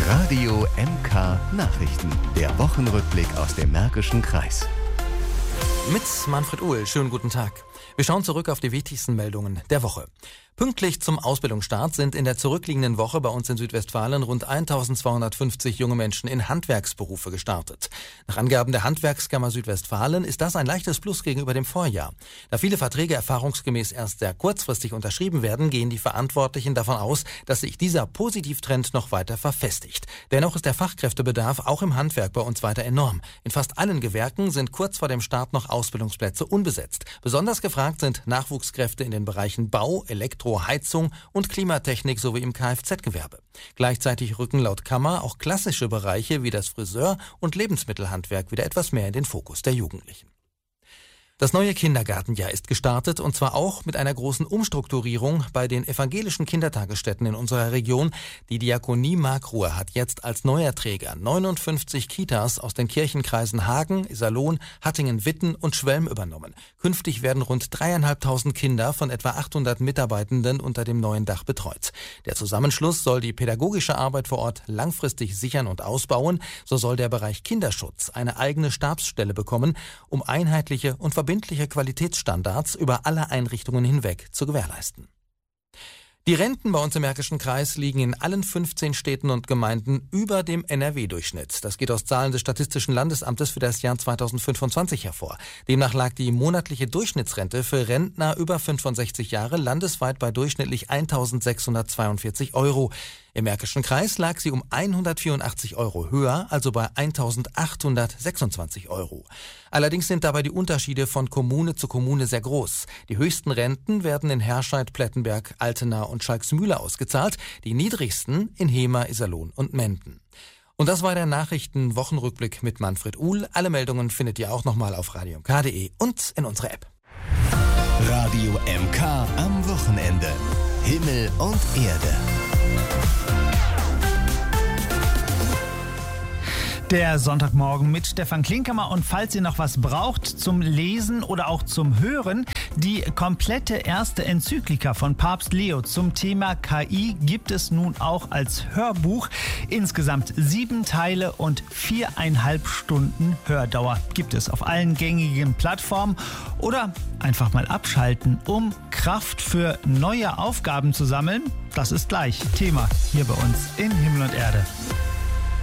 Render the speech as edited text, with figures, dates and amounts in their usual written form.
Radio MK Nachrichten. Der Wochenrückblick aus dem Märkischen Kreis. Mit Manfred Uhl. Schönen guten Tag. Wir schauen zurück auf die wichtigsten Meldungen der Woche. Pünktlich zum Ausbildungsstart sind in der zurückliegenden Woche bei uns in Südwestfalen rund 1250 junge Menschen in Handwerksberufe gestartet. Nach Angaben der Handwerkskammer Südwestfalen ist das ein leichtes Plus gegenüber dem Vorjahr. Da viele Verträge erfahrungsgemäß erst sehr kurzfristig unterschrieben werden, gehen die Verantwortlichen davon aus, dass sich dieser Positivtrend noch weiter verfestigt. Dennoch ist der Fachkräftebedarf auch im Handwerk bei uns weiter enorm. In fast allen Gewerken sind kurz vor dem Start noch Ausbildungsplätze unbesetzt. Besonders gefragt sind Nachwuchskräfte in den Bereichen Bau, Elektro, Heizung und Klimatechnik sowie im Kfz-Gewerbe. Gleichzeitig rücken laut Kammer auch klassische Bereiche wie das Friseur- und Lebensmittelhandwerk wieder etwas mehr in den Fokus der Jugendlichen. Das neue Kindergartenjahr ist gestartet und zwar auch mit einer großen Umstrukturierung bei den evangelischen Kindertagesstätten in unserer Region. Die Diakonie Markruhe hat jetzt als neuer Träger 59 Kitas aus den Kirchenkreisen Hagen, Iserlohn, Hattingen, Witten und Schwelm übernommen. Künftig werden rund 3.500 Kinder von etwa 800 Mitarbeitenden unter dem neuen Dach betreut. Der Zusammenschluss soll die pädagogische Arbeit vor Ort langfristig sichern und ausbauen. So soll der Bereich Kinderschutz eine eigene Stabsstelle bekommen, um einheitliche und verbindliche Qualitätsstandards über alle Einrichtungen hinweg zu gewährleisten. Die Renten bei uns im Märkischen Kreis liegen in allen 15 Städten und Gemeinden über dem NRW-Durchschnitt. Das geht aus Zahlen des Statistischen Landesamtes für das Jahr 2025 hervor. Demnach lag die monatliche Durchschnittsrente für Rentner über 65 Jahre landesweit bei durchschnittlich 1.642 Euro. Im Märkischen Kreis lag sie um 184 Euro höher, also bei 1.826 Euro. Allerdings sind dabei die Unterschiede von Kommune zu Kommune sehr groß. Die höchsten Renten werden in Herscheid, Plettenberg, Altena und Schalksmühle ausgezahlt, die niedrigsten in Hemer, Iserlohn und Menden. Und das war der Nachrichten-Wochenrückblick mit Manfred Uhl. Alle Meldungen findet ihr auch nochmal auf radiomk.de und in unserer App. Radio MK am Wochenende. Himmel und Erde. Der Sonntagmorgen mit Stefan Klinkhammer, und falls ihr noch was braucht zum Lesen oder auch zum Hören, die komplette erste Enzyklika von Papst Leo zum Thema KI gibt es nun auch als Hörbuch. Insgesamt 7 Teile und 4,5 Stunden Hördauer gibt es auf allen gängigen Plattformen, oder einfach mal abschalten, um Kraft für neue Aufgaben zu sammeln. Das ist gleich Thema hier bei uns in Himmel und Erde.